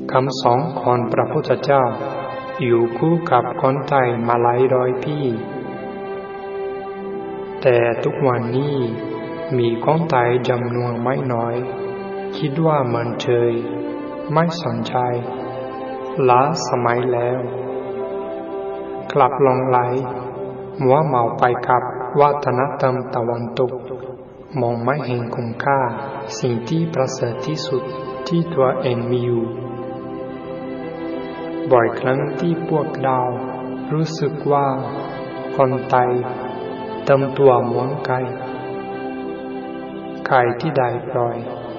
คำสอนของพระพุทธเจ้าอยู่คู่กับคนไทยมาหลายร้อยปีแต่ทุกวันนี้มีคนไทยจำนวนไม่น้อยคิดว่ามันเฉยไม่สนใจล้าสมัยแล้วกลับหลงไหลมัวเมาไปกับวัฒนธรรมตะวันตกมองไม่เห็นคุณค่าสิ่งที่ประเสริฐที่สุดที่ตัวเองมีอยู่บ่อยครั้งที่พวกเรารู้สึกว่าคนไทยทำตัวเหมือนไก่ที่ได้ปล่อย